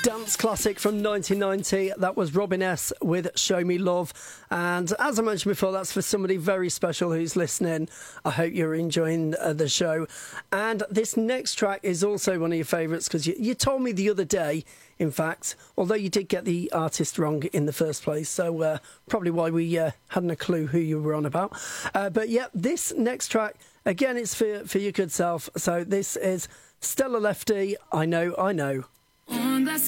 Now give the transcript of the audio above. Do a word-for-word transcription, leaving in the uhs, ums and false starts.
Dance classic from nineteen ninety. That was Robin S. with Show Me Love. And as I mentioned before, that's for somebody very special who's listening. I hope you're enjoying uh, the show. And this next track is also one of your favourites because you, you told me the other day, in fact, although you did get the artist wrong in the first place, so uh, probably why we uh, hadn't a clue who you were on about. Uh, but yeah, this next track, again, it's for, for your good self. So this is Stella Lefty, I Know, I Know.